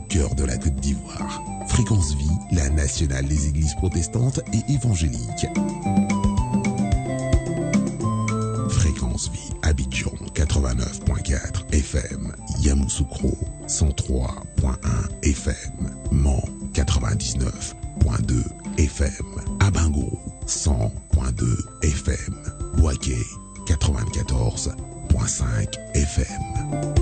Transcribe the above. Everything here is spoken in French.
cœur de la Côte d'Ivoire. Fréquence Vie, la nationale des églises protestantes et évangéliques. Fréquence Vie, Abidjan 89.4 FM, Yamoussoukro 103.1 FM, Mans 99.2 FM, Abango 100.2 FM, Bouaké 94.5 FM.